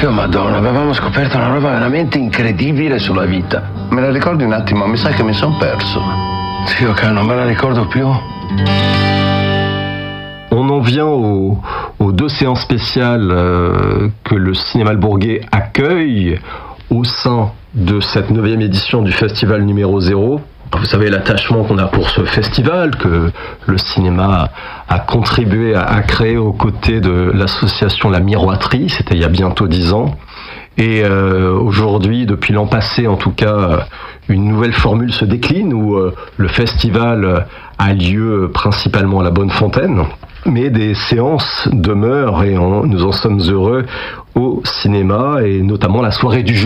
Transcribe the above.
Dio Madonna, avevamo scoperto una roba veramente incredibile sulla vita. Me la ricordi un attimo? Mi sa che mi son perso. Dio caro, non me la ricordo più. On en vient aux deux séances spéciales que le Cinéma Le Bourget accueille au sein de cette 9e édition du festival numéro 0. Vous savez l'attachement qu'on a pour ce festival, que le cinéma a contribué à créer aux côtés de l'association La Miroiterie, c'était il y a bientôt 10 ans. Et aujourd'hui, depuis l'an passé en tout cas, une nouvelle formule se décline où le festival a lieu principalement à la Bonnefontaine, mais des séances demeurent et nous en sommes heureux au cinéma, et notamment la soirée du